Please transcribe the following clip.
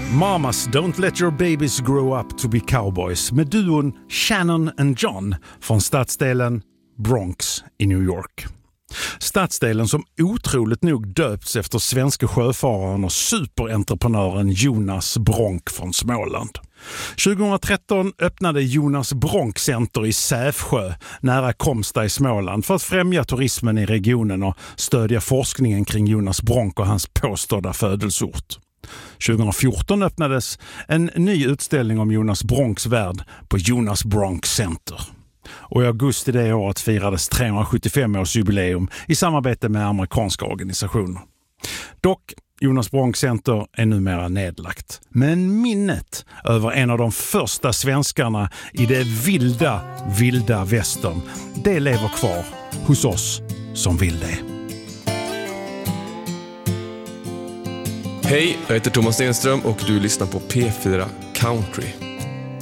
Mamas Don't Let Your Babies Grow Up to Be Cowboys med duon Shannon and John från stadsdelen Bronx i New York. Stadsdelen som otroligt nog döpts efter svenska sjöfararen och superentreprenören Jonas Bronk från Småland. 2013 öppnade Jonas Bronk Center i Sävsjö nära Komsta i Småland för att främja turismen i regionen och stödja forskningen kring Jonas Bronk och hans påstådda födelseort. 2014 öppnades en ny utställning om Jonas Bronks värld på Jonas Bronk Center. Och i augusti det året firades 375-årsjubileum i samarbete med amerikanska organisationer. Dock, Jonas Bronk Center är numera nedlagt. Men minnet över en av de första svenskarna i det vilda västern, det lever kvar hos oss som vill det. Hej, jag heter Thomas Stenström och du lyssnar på P4 Country.